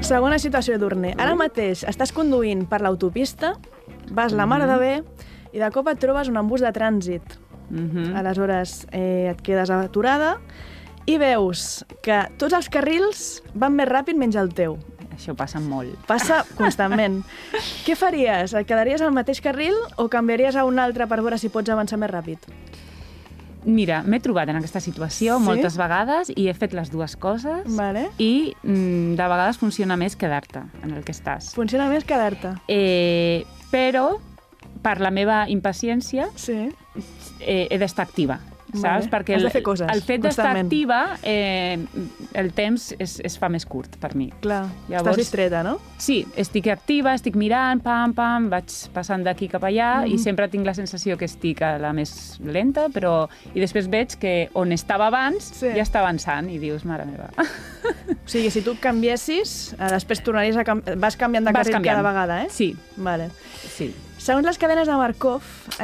Segona situació d'Urne. Ara mateix estàs conduint per l'autopista, vas la mar de bé i de cop et trobes un embús de trànsit. Aleshores et quedes aturada i veus que tots els carrils van més ràpid menys el teu. Això passa molt. Passa constantment. Què faries? Et quedaries al mateix carril o canviaries a un altre per veure si pots avançar més ràpid? Mira, m'he trobat en aquesta situació moltes vegades i he fet les dues coses i de vegades funciona més quedar-te en el que estàs. Funciona més quedar-te. Però, per la meva impaciència, he d'estar activa. Saps? Perquè has de fer coses, el fet d'estar activa, el temps es fa més curt per mi. Clar, estàs distreta, no? Sí, estic activa, estic mirant, pam, vaig passant d'aquí cap allà i sempre tinc la sensació que estic a la més lenta, i després veig que on estava abans ja està avançant i dius, mare meva. O sigui, si tu canviessis, després tornaries vas canviant de carril cada vegada, eh? Sí. Vale. Sí. Segons les cadenes de Markov,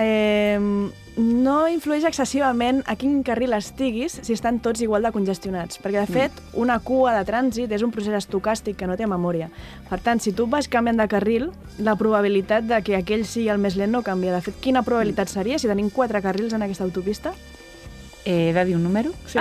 no influeix excessivament a quin carril estiguis si estan tots igual de congestionats, perquè, de fet, una cua de trànsit és un procés estocàstic que no té memòria. Per tant, si tu vas canviant de carril, la probabilitat de que aquell sigui el més lent no canvia. De fet, quina probabilitat seria si tenim 4 carrils en aquesta autopista? He de dir un número? Sí.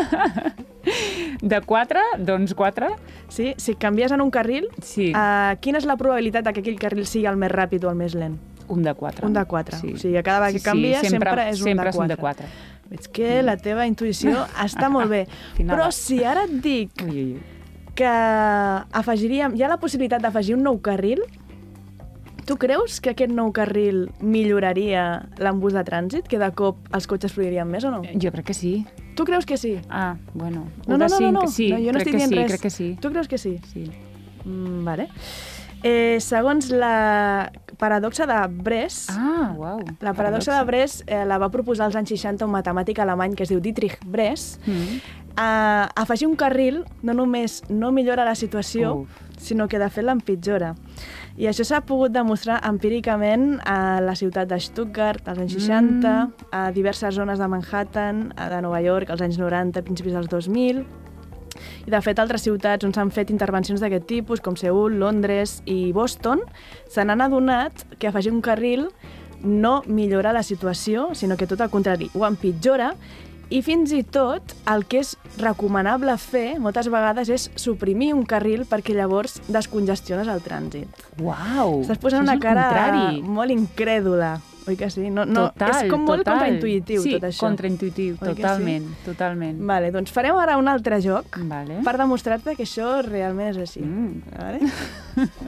De 4, doncs 4. Sí, si canvies en un carril, quina és la probabilitat que aquell carril sigui el més ràpid o el més lent? Un de 4. Un de 4. Sí. O sigui, a cada vegada que canvia sempre és un de 4. Sempre és un de 4. Veig que la teva intuïció està molt bé. Però si ara et dic que afegiríem, hi ha la possibilitat d'afegir un nou carril, tu creus que aquest nou carril milloraria l'embús de trànsit? Que de cop els cotxes fluirien més o no? Jo crec que sí. Tu creus que sí? Ah, bueno. No, sí, jo no estic dient res. Crec que sí. Tu creus que sí? Sí. Vale. Segons la paradoxa de Bress, la paradoxa de Bress la va proposar als anys 60 un matemàtic alemany que es diu Dietrich Bress. Afegir un carril no només no millora la situació, sinó que de fet l'empitjora. I això s'ha pogut demostrar empíricament a la ciutat de Stuttgart als anys 60, a diverses zones de Manhattan, de Nova York als anys 90, principis dels 2000, i de fet altres ciutats on s'han fet intervencions d'aquest tipus, com Seül, Londres i Boston, se n'han adonat que afegir un carril no millora la situació, sinó que tot al contrari, ho empitjora. I fins i tot el que és recomanable fer moltes vegades és suprimir un carril perquè llavors descongestiones el trànsit. Uau! Estàs posant una cara molt incrèdula, oi que sí? És com molt contraintuïtiu tot això. Sí, contraintuïtiu, totalment. Vale, doncs farem ara un altre joc per demostrar-te que això realment és així. Vale?